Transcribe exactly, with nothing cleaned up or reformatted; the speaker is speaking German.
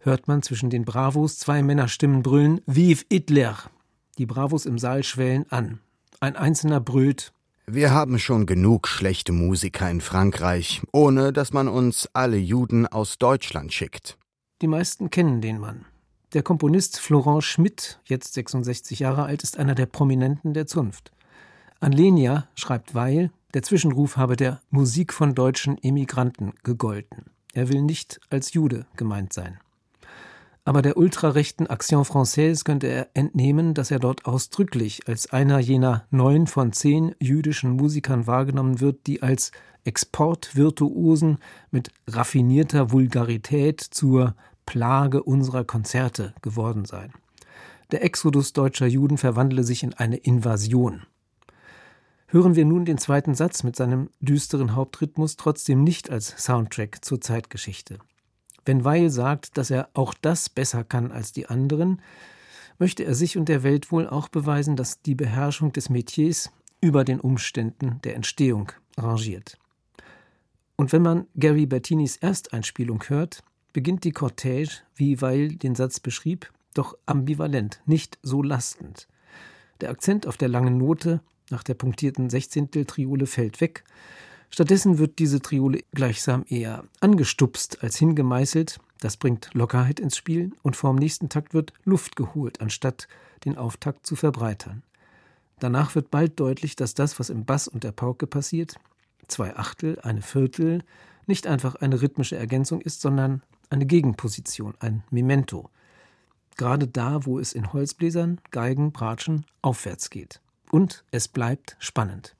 hört man zwischen den Bravos zwei Männerstimmen brüllen »Vive Hitler!« Die Bravos im Saal schwellen an. Ein Einzelner brüllt: »Wir haben schon genug schlechte Musiker in Frankreich, ohne dass man uns alle Juden aus Deutschland schickt.« Die meisten kennen den Mann. Der Komponist Florent Schmitt, jetzt sechsundsechzig Jahre alt, ist einer der Prominenten der Zunft. An Lenia schreibt Weil, der Zwischenruf habe der Musik von deutschen Emigranten gegolten. Er will nicht als Jude gemeint sein. Aber der ultrarechten Action Française könnte er entnehmen, dass er dort ausdrücklich als einer jener neun von zehn jüdischen Musikern wahrgenommen wird, die als Exportvirtuosen mit raffinierter Vulgarität zur Plage unserer Konzerte geworden seien. Der Exodus deutscher Juden verwandle sich in eine Invasion. Hören wir nun den zweiten Satz mit seinem düsteren Hauptrhythmus trotzdem nicht als Soundtrack zur Zeitgeschichte. Wenn Weil sagt, dass er auch das besser kann als die anderen, möchte er sich und der Welt wohl auch beweisen, dass die Beherrschung des Metiers über den Umständen der Entstehung rangiert. Und wenn man Gary Bertinis Ersteinspielung hört, beginnt die Cortège, wie Weil den Satz beschrieb, doch ambivalent, nicht so lastend. Der Akzent auf der langen Note nach der punktierten Sechzehnteltriole fällt weg. Stattdessen wird diese Triole gleichsam eher angestupst als hingemeißelt. Das bringt Lockerheit ins Spiel und vorm nächsten Takt wird Luft geholt, anstatt den Auftakt zu verbreitern. Danach wird bald deutlich, dass das, was im Bass und der Pauke passiert, zwei Achtel, eine Viertel, nicht einfach eine rhythmische Ergänzung ist, sondern eine Gegenposition, ein Memento. Gerade da, wo es in Holzbläsern, Geigen, Bratschen aufwärts geht. Und es bleibt spannend.